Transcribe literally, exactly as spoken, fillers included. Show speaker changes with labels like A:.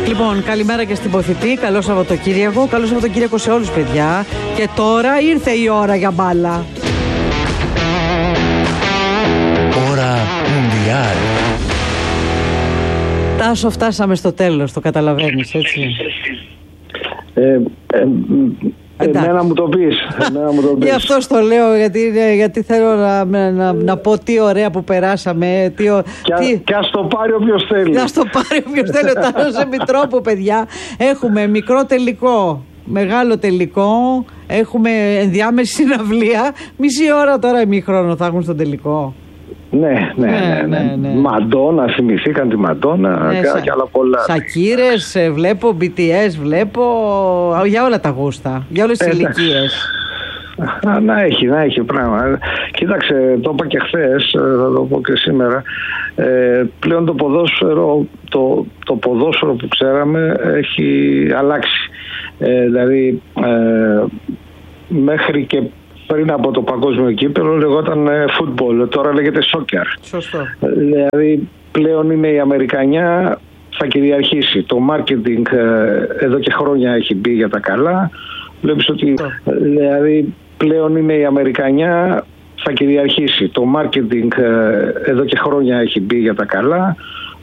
A: Λοιπόν, καλημέρα και στην Ποθητή. Καλό Σαββατοκύριακο. Καλό Σαββατοκύριακο σε όλους, παιδιά. Και τώρα ήρθε η ώρα για μπάλα.
B: Ώρα Μουντιάλ.
A: Τάσο, φτάσαμε στο τέλος, το καταλαβαίνεις, έτσι.
C: Ε, ε, εμένα μου το πεις. Εμένα μου το πεις.
A: Γι' αυτό στο λέω, γιατί, γιατί θέλω να, να, να πω τι ωραία που περάσαμε. Τι,
C: και,
A: τι...
C: και ας το πάρει όποιος θέλει.
A: Ας το πάρει όποιος θέλει. Ο Τάσος Επιτρόπου, παιδιά. Έχουμε μικρό τελικό, μεγάλο τελικό. Έχουμε ενδιάμεση συναυλία. Μισή ώρα τώρα ημίχρονο θα έχουν στον τελικό.
C: Ναι, ναι, ναι, ναι, ναι, ναι. Μαντόνα, θυμηθήκαν τη Μαντόνα, ναι, και, σα... και άλλα πολλά.
A: Σακύρες βλέπω, μπι τι ες βλέπω, για όλα τα γούστα, για όλες τις ηλικίες.
C: Να έχει, να έχει πράγμα. Κοίταξε, το είπα και χθες, θα το πω και σήμερα. Ε, πλέον το ποδόσφαιρο, το, το ποδόσφαιρο που ξέραμε έχει αλλάξει. Ε, δηλαδή, ε, μέχρι και πριν από το παγκόσμιο κύπελλο λεγόταν football, τώρα λέγεται soccer.
A: Σωστό.
C: Δηλαδή πλέον είναι η Αμερικανιά, θα κυριαρχήσει. Το marketing εδώ και χρόνια έχει μπει για τα καλά. Βλέπεις ότι δηλαδή πλέον είναι η Αμερικανιά, θα κυριαρχήσει. Το marketing εδώ και χρόνια έχει μπει για τα καλά.